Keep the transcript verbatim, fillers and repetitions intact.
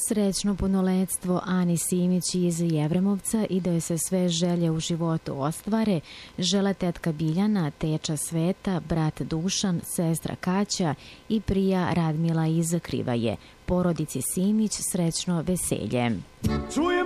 Srećno punoletstvo Ani Simić iz Jevremovca i da joj se sve želje u životu ostvare, žele tetka Biljana, teča Sveta, brat Dušan, sestra Kaća i prija Radmila iz Krivaje. Porodici Simić srećno veselje. Čujem